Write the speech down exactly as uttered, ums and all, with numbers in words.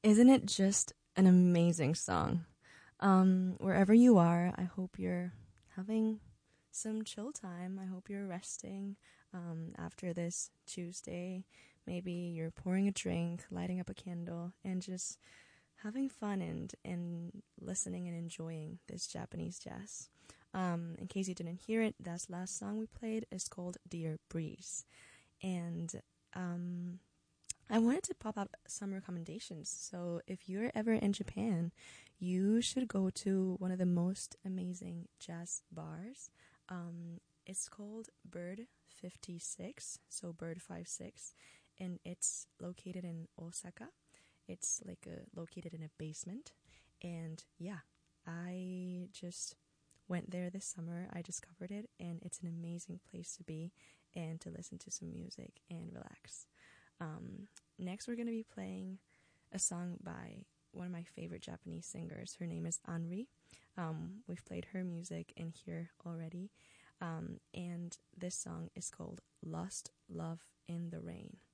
Isn't it just an amazing song? Um, wherever you are, I hope you're having some chill time. I hope you're resting um, after this Tuesday. Maybe you're pouring a drink, lighting up a candle, and just having fun and, and listening and enjoying this Japanese jazz. Um, in case you didn't hear it, that last song we played is called Dear Breeze. And um, I wanted to pop up some recommendations. So if you're ever in Japan, you should go to one of the most amazing jazz bars. Um, it's called Bird fifty-six, so Bird fifty-six, and it's located in Osaka. It's like a, located in a basement. And yeah, I just went there this summer. I discovered it, and it's an amazing place to be and to listen to some music and relax. Um, next, we're going to be playing a song by one of my favorite Japanese singers. Her name is Anri. Um, we've played her music in here already. Um, and this song is called Lost Love in the Rain.